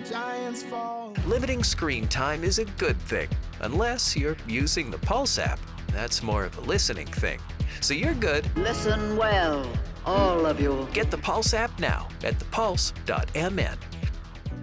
giants fall. Limiting screen time is a good thing, unless you're using the Pulse app. That's more of a listening thing. So you're good. Listen well, all of you. Get the Pulse app now at thepulse.mn.